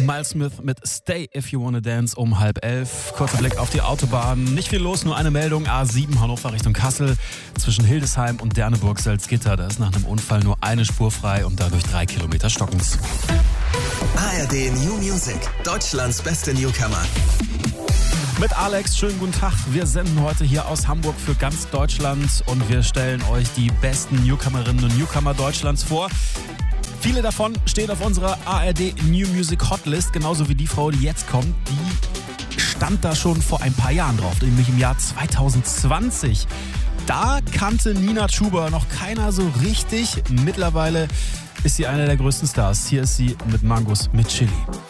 Miles Smith mit Stay If You Wanna Dance um 10:30. Kurzer Blick auf die Autobahn. Nicht viel los, nur eine Meldung. A7 Hannover Richtung Kassel. Zwischen Hildesheim und Derneburg-Salzgitter. Da ist nach einem Unfall nur eine Spur frei und dadurch 3 Kilometer Stockens. ARD New Music. Deutschlands beste Newcomer. Mit Alex, schönen guten Tag. Wir senden heute hier aus Hamburg für ganz Deutschland und wir stellen euch die besten Newcomerinnen und Newcomer Deutschlands vor. Viele davon stehen auf unserer ARD New Music Hotlist, genauso wie die Frau, die jetzt kommt. Die stand da schon vor ein paar Jahren drauf, nämlich im Jahr 2020. Da kannte Nina Chuba noch keiner so richtig. Mittlerweile ist sie eine der größten Stars. Hier ist sie mit Mangos mit Chili.